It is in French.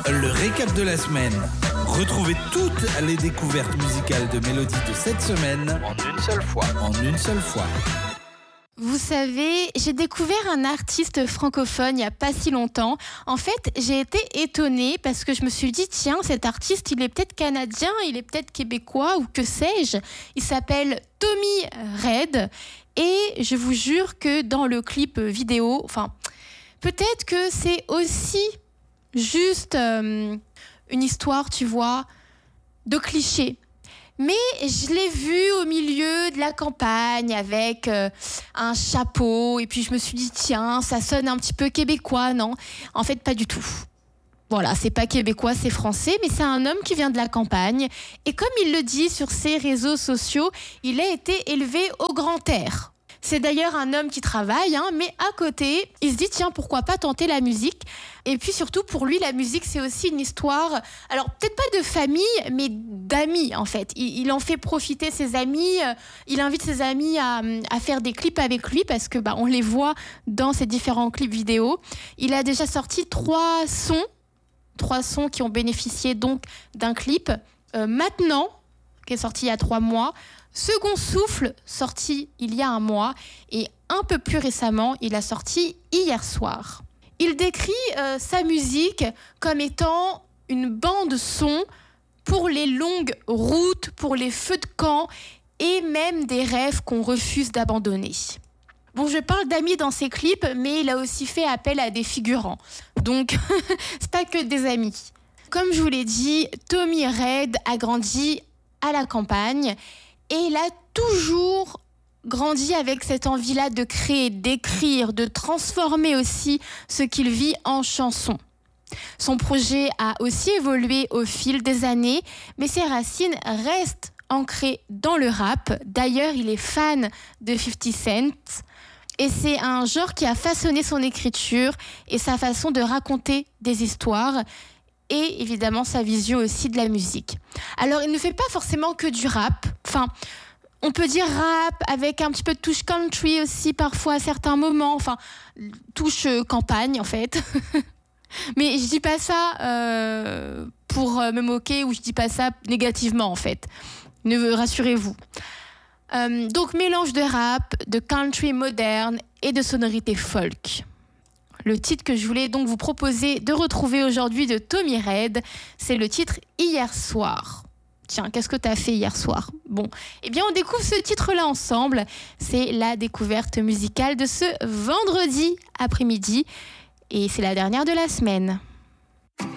Le récap de la semaine. Retrouvez toutes les découvertes musicales de Mélodie de cette semaine En une seule fois. Vous savez, j'ai découvert un artiste francophone il n'y a pas si longtemps. En fait, j'ai été étonnée parce que je me suis dit, tiens, cet artiste, il est peut-être canadien, il est peut-être québécois ou que sais-je. Il s'appelle Tommy Red et je vous jure que dans le clip vidéo, peut-être que c'est aussi juste une histoire, tu vois, de clichés. Mais je l'ai vu au milieu de la campagne avec un chapeau et puis je me suis dit tiens, ça sonne un petit peu québécois, non ? En fait, pas du tout. Voilà, c'est pas québécois, c'est français, mais c'est un homme qui vient de la campagne et comme il le dit sur ses réseaux sociaux, il a été élevé au grand air. C'est d'ailleurs un homme qui travaille, mais à côté, il se dit tiens, pourquoi pas tenter la musique ? Et puis surtout, pour lui, la musique, c'est aussi une histoire, alors peut-être pas de famille, mais d'amis en fait. Il en fait profiter ses amis, il invite ses amis à faire des clips avec lui parce que on les voit dans ses différents clips vidéo. Il a déjà sorti 3 sons qui ont bénéficié donc d'un clip. Maintenant, qui est sorti il y a 3 mois, Second Souffle, sorti il y a 1 mois, et un peu plus récemment, il a sorti hier soir. Il décrit sa musique comme étant une bande son pour les longues routes, pour les feux de camp et même des rêves qu'on refuse d'abandonner. Bon, je parle d'amis dans ses clips, mais il a aussi fait appel à des figurants. Donc, c'est pas que des amis. Comme je vous l'ai dit, Tommy Red a grandi à la campagne et il a toujours grandi avec cette envie-là de créer, d'écrire, de transformer aussi ce qu'il vit en chansons. Son projet a aussi évolué au fil des années, mais ses racines restent ancrées dans le rap. D'ailleurs, il est fan de 50 Cent et c'est un genre qui a façonné son écriture et sa façon de raconter des histoires et évidemment sa vision aussi de la musique. Alors, il ne fait pas forcément que du rap. On peut dire rap avec un petit peu de touche country aussi parfois à certains moments, touche campagne en fait. Mais je dis pas ça pour me moquer ou je dis pas ça négativement en fait. Rassurez-vous. Donc mélange de rap, de country moderne et de sonorités folk. Le titre que je voulais donc vous proposer de retrouver aujourd'hui de Tommy Red, c'est le titre Hier soir. Tiens, qu'est-ce que t'as fait hier soir ? Bon, on découvre ce titre-là ensemble. C'est la découverte musicale de ce vendredi après-midi. Et c'est la dernière de la semaine.